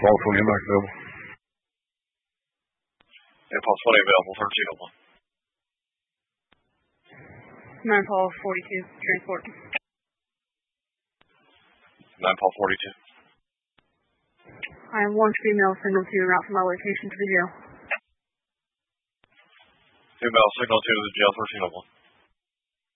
Paul 20 back available. Yeah, Paul 20 available, 1301. 9 Paul 42, transport. 9 Paul 42. I have one female signal to route from my location to the jail. Female signal to the jail 1301.